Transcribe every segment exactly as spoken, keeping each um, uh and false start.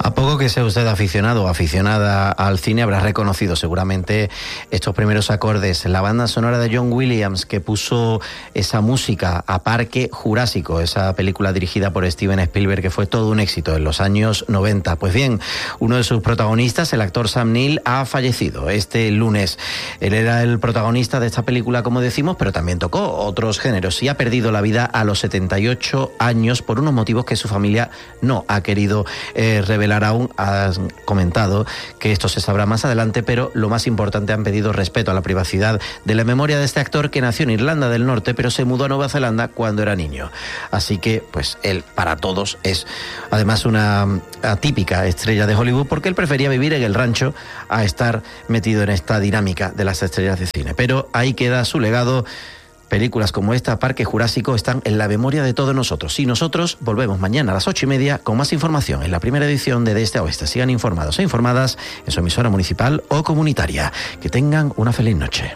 A poco que sea usted aficionado o aficionada al cine, habrá reconocido seguramente estos primeros acordes. La banda sonora de John Williams, que puso esa música a Parque Jurásico, esa película dirigida por Steven Spielberg, que fue todo un éxito en los años noventa. Pues bien, uno de sus protagonistas, el actor Sam Neill, ha fallecido este lunes. Él era el protagonista de esta película, como decimos, pero también tocó otros géneros y ha perdido la vida a los setenta y ocho años por unos motivos que su familia no ha querido eh, revelar aún. Ha comentado que esto se sabrá más adelante, pero lo más importante, han pedido respeto a la privacidad de la memoria de este actor, que nació en Irlanda del Norte pero se mudó a Nueva Zelanda cuando era niño. Así que pues él para todos es además una atípica estrella de Hollywood, porque él prefería vivir en el rancho a estar metido en esta dinámica de las estrellas de cine. Pero ahí queda su legado. Películas como esta, Parque Jurásico, están en la memoria de todos nosotros. Y nosotros volvemos mañana a las ocho y media con más información en la primera edición de De Este a Oeste. Sigan informados e informadas en su emisora municipal o comunitaria. Que tengan una feliz noche.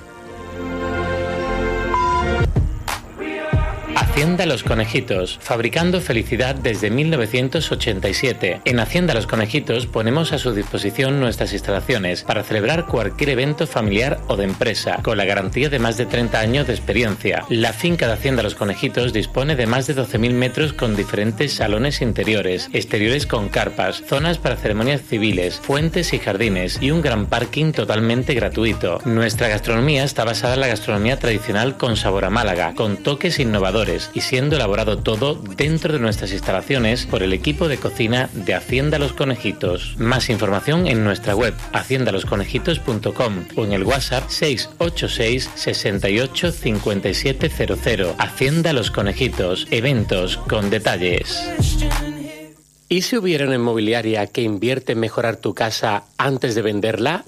Hacienda Los Conejitos, fabricando felicidad desde mil novecientos ochenta y siete. En Hacienda Los Conejitos ponemos a su disposición nuestras instalaciones para celebrar cualquier evento familiar o de empresa, con la garantía de más de treinta años de experiencia. La finca de Hacienda Los Conejitos dispone de más de doce mil metros con diferentes salones interiores, exteriores con carpas, zonas para ceremonias civiles, fuentes y jardines y un gran parking totalmente gratuito. Nuestra gastronomía está basada en la gastronomía tradicional con sabor a Málaga, con toques innovadores, y siendo elaborado todo dentro de nuestras instalaciones por el equipo de cocina de Hacienda Los Conejitos. Más información en nuestra web hacienda los conejitos punto com o en el WhatsApp seis ocho seis, seis ocho, cinco siete cero cero. Hacienda Los Conejitos, eventos con detalles. ¿Y si hubiera una inmobiliaria que invierte en mejorar tu casa antes de venderla?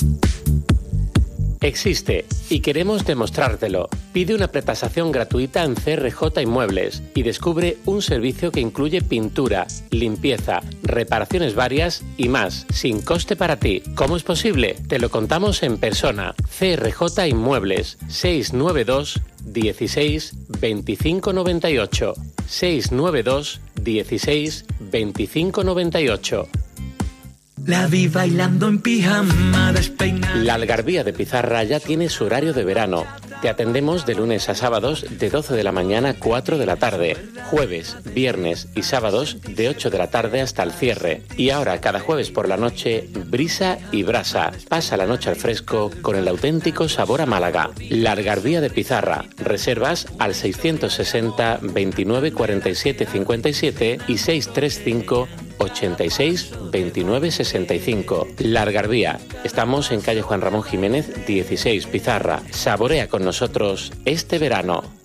Existe y queremos demostrártelo. Pide una pretasación gratuita en C R J Inmuebles y descubre un servicio que incluye pintura, limpieza, reparaciones varias y más, sin coste para ti. ¿Cómo es posible? Te lo contamos en persona. C R J Inmuebles, seis nueve dos, dieciséis, veinticinco noventa y ocho. seis nueve dos, dieciséis, veinticinco noventa y ocho. La vi bailando en pijama, despeinada. La Algarvía de Pizarra ya tiene su horario de verano. Te atendemos de lunes a sábados de doce de la mañana a cuatro de la tarde. Jueves, viernes y sábados de ocho de la tarde hasta el cierre. Y ahora, cada jueves por la noche, brisa y brasa. Pasa la noche al fresco con el auténtico sabor a Málaga. La Algarvía de Pizarra. Reservas al seiscientos sesenta, veintinueve, cuarenta y siete, cincuenta y siete y seiscientos treinta y cinco, ochenta y seis, veintinueve, sesenta y cinco. La Algarvía. Estamos en calle Juan Ramón Jiménez dieciséis, Pizarra. Saborea con nosotros este verano.